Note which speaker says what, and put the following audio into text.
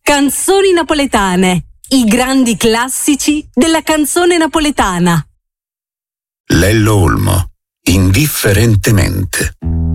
Speaker 1: Canzoni napoletane, i grandi classici della canzone napoletana.
Speaker 2: Lello Olmo, Indifferentemente.